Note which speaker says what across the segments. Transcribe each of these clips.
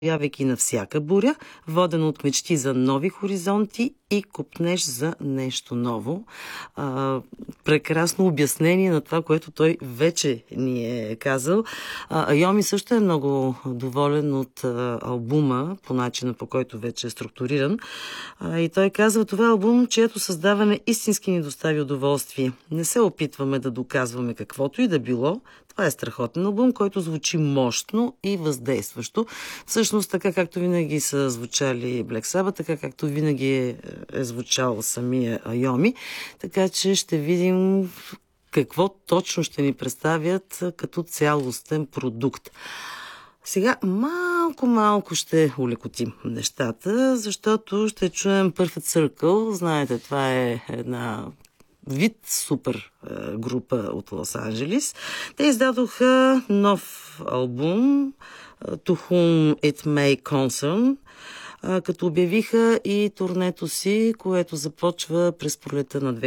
Speaker 1: явайки на всяка буря, воден от мечти за нови хоризонти и копнеш за нещо ново. Прекрасно обяснение на това, което той вече ни е казал. Йоми също е много доволен от албума, по начина по който вече е структуриран. И той казва, това е албум, чието създаване истински ни достави удоволствие. Не се опитваме да доказваме каквото и да било. Това е страхотен албум, който звучи мощно и въздействащо. Всъщност, така както винаги са звучали Black Sabbath, така както винаги е звучал самия Йоми. Така че ще видим какво точно ще ни представят като цялостен продукт. Сега малко ще улекотим нещата, защото ще чуем Perfect Circle. Знаете, това е една вид супер група от Лос-Анджелис. Те издадоха нов албум To Whom It May Concern, като обявиха и турнето си, което започва през пролета на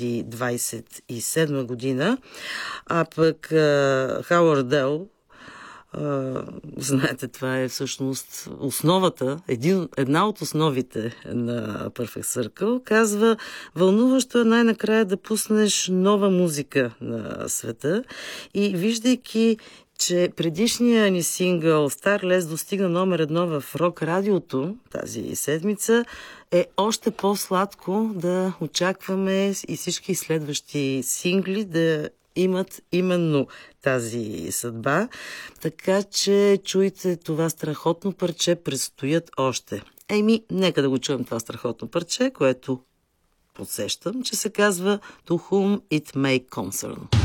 Speaker 1: 2027 година. А пък Хауърд Дел, знаете, това е всъщност основата, една от основите на Perfect Circle, казва, вълнуващо е най-накрая да пуснеш нова музика на света и виждайки, че предишния ни сингъл Starless достигна номер 1 в рок радиото тази седмица, е още по-сладко да очакваме и всички следващи сингли да имат именно тази съдба. Така че чуйте това страхотно парче, предстоят още. Нека да го чуем това страхотно парче, което подсещам, че се казва To Whom It May Concern.